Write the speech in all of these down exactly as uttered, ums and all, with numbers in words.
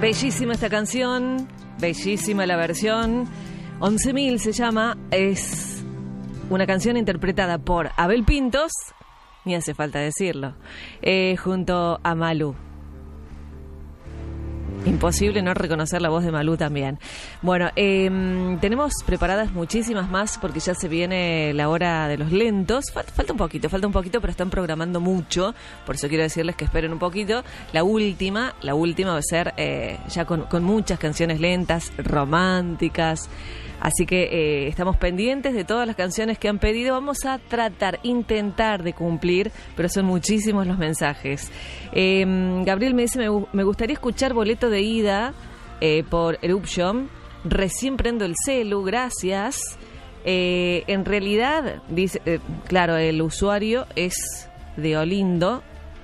Bellísima esta canción, bellísima la versión. once mil se llama, es una canción interpretada por Abel Pintos, ni hace falta decirlo, eh, junto a Malú. Imposible no reconocer la voz de Malú también. Bueno, eh, tenemos preparadas muchísimas más porque ya se viene la hora de los lentos. Falta, falta un poquito, falta un poquito, pero están programando mucho. Por eso quiero decirles que esperen un poquito. La última, la última va a ser eh, ya con, con muchas canciones lentas, románticas. Así que eh, estamos pendientes de todas las canciones que han pedido. Vamos a tratar, intentar de cumplir, pero son muchísimos los mensajes. Eh, Gabriel me dice, me, me gustaría escuchar Boleto de Ida eh, por Eruption. Recién prendo el celu, gracias. Eh, en realidad, dice, eh, claro, el usuario es de Olindo.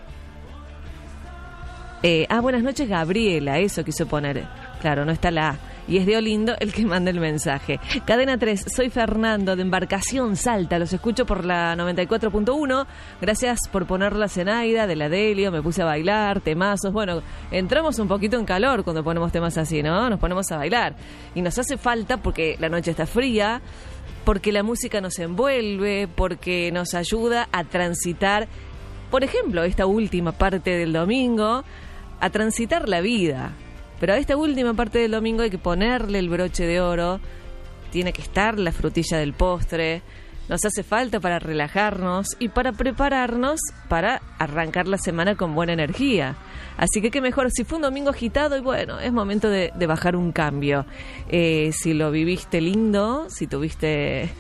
Eh, ah, buenas noches, Gabriela, eso quiso poner. Claro, no está la A. Y es de Olindo el que manda el mensaje. Cadena tres, soy Fernando de Embarcación Salta. Los escucho por la noventa y cuatro punto uno. Gracias por poner la Zenaida de la Delio. Me puse a bailar, temazos. Bueno, entramos un poquito en calor cuando ponemos temas así, ¿no? Nos ponemos a bailar. Y nos hace falta porque la noche está fría, porque la música nos envuelve, porque nos ayuda a transitar, por ejemplo, esta última parte del domingo, a transitar la vida. Pero a esta última parte del domingo hay que ponerle el broche de oro, tiene que estar la frutilla del postre, nos hace falta para relajarnos y para prepararnos para arrancar la semana con buena energía. Así que qué mejor, si fue un domingo agitado y bueno, es momento de, de bajar un cambio. Eh, si lo viviste lindo, si tuviste,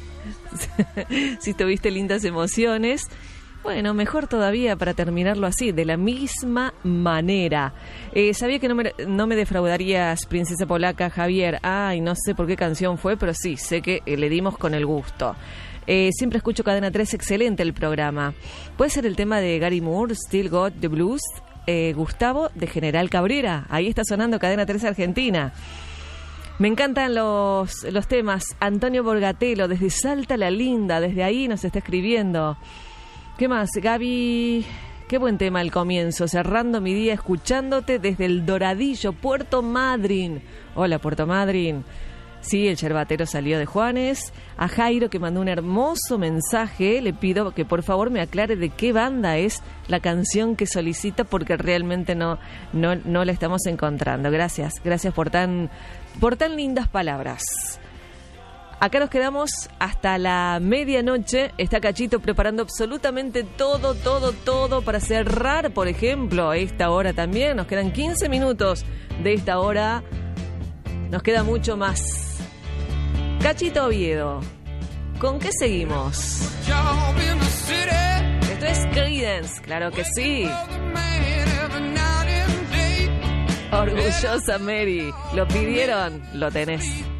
si tuviste lindas emociones, bueno, mejor todavía para terminarlo así, de la misma manera. Eh, sabía que no me, no me defraudarías, Princesa Polaca, Javier. Ay, no sé por qué canción fue, pero sí, sé que eh, le dimos con el gusto. Eh, siempre escucho Cadena tres, excelente el programa. ¿Puede ser el tema de Gary Moore, Still Got the Blues? Eh, Gustavo, de General Cabrera. Ahí está sonando Cadena tres Argentina. Me encantan los, los temas. Antonio Borgatelo, desde Salta la Linda, desde ahí nos está escribiendo. ¿Qué más? Gaby, qué buen tema al comienzo, cerrando mi día escuchándote desde el Doradillo, Puerto Madryn. Hola, Puerto Madryn. Sí, el yerbatero salió de Juanes. A Jairo, que mandó un hermoso mensaje, le pido que por favor me aclare de qué banda es la canción que solicita, porque realmente no, no, no la estamos encontrando. Gracias, gracias por tan, por tan lindas palabras. Acá nos quedamos hasta la medianoche. Está Cachito preparando absolutamente todo, todo, todo para cerrar, por ejemplo, esta hora también. Nos quedan quince minutos de esta hora. Nos queda mucho más. Cachito Oviedo, ¿con qué seguimos? Esto es Creedence, claro que sí. Orgullosa Mary, lo pidieron, lo tenés.